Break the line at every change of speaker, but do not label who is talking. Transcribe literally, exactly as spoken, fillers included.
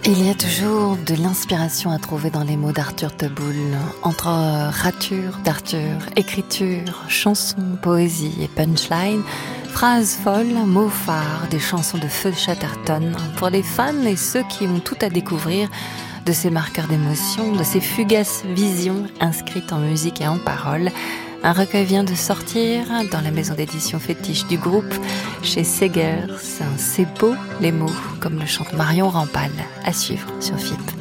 Il y a toujours de l'inspiration à trouver dans les mots d'Arthur Teboul. Entre rature d'Arthur, écriture, chansons, poésie et punchline, phrases folles, mots phares, des chansons de feu Chatterton. Pour les fans et ceux qui ont tout à découvrir de ces marqueurs d'émotion, de ces fugaces visions inscrites en musique et en paroles, un recueil vient de sortir dans la maison d'édition fétiche du groupe, chez Segers. C'est beau les mots, comme le chante Marion Rampal, à suivre sur F I P.